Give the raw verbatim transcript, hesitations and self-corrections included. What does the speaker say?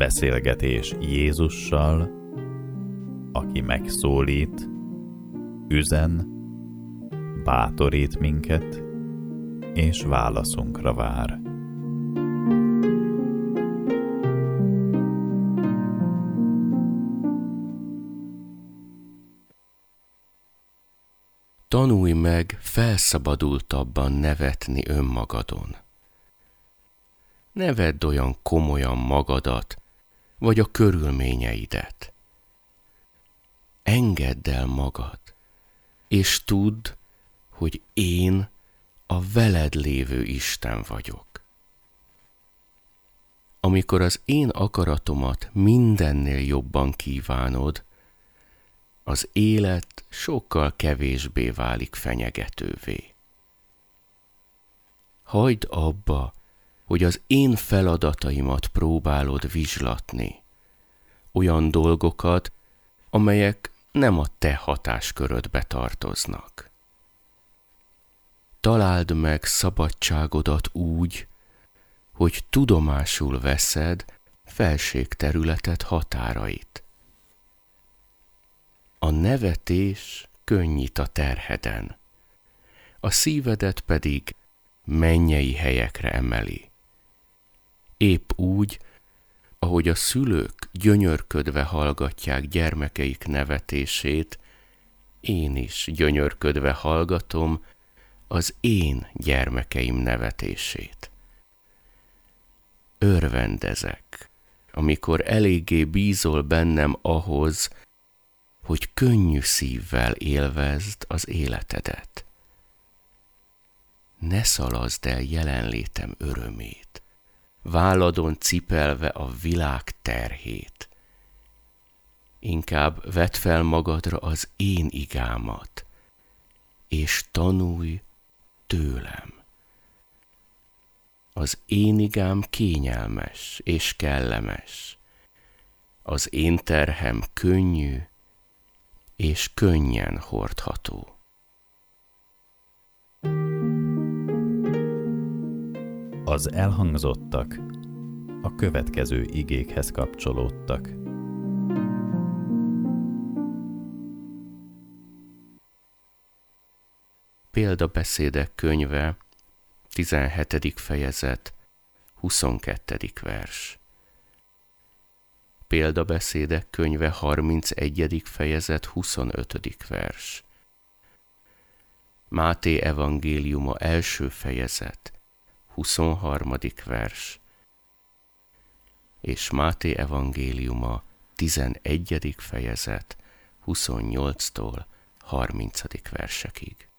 Beszélgetés Jézussal, aki megszólít, üzen, bátorít minket, és válaszunkra vár. Tanulj meg felszabadultabban nevetni önmagadon. Ne vedd olyan komolyan magadat, vagy a körülményeidet. Engedd el magad, és tudd, hogy én a veled lévő Isten vagyok. Amikor az én akaratomat mindennél jobban kívánod, az élet sokkal kevésbé válik fenyegetővé. Hagyd abba, hogy az én feladataimat próbálod vizslatni, olyan dolgokat, amelyek nem a te hatáskörödbe tartoznak. Találd meg szabadságodat úgy, hogy tudomásul veszed felségterületed határait. A nevetés könnyít a terheden, a szívedet pedig mennyei helyekre emeli. Épp úgy, ahogy a szülők gyönyörködve hallgatják gyermekeik nevetését, én is gyönyörködve hallgatom az én gyermekeim nevetését. Örvendezek, amikor eléggé bízol bennem ahhoz, hogy könnyű szívvel élvezd az életedet. Ne szalaszd el jelenlétem örömét, válladon cipelve a világ terhét. Inkább vedd fel magadra az én igámat, és tanulj tőlem. Az én igám kényelmes és kellemes, az én terhem könnyű és könnyen hordható. Az elhangzottak a következő igékhez kapcsolódtak. Példabeszédek könyve, tizenhetedik fejezet, huszonkettedik vers. Példabeszédek könyve, harmincegyedik fejezet, huszonötödik vers. Máté evangéliuma első fejezet, huszonharmadik vers. És Máté evangéliuma tizenegyedik fejezet, huszonnyolctól harmincadik versekig.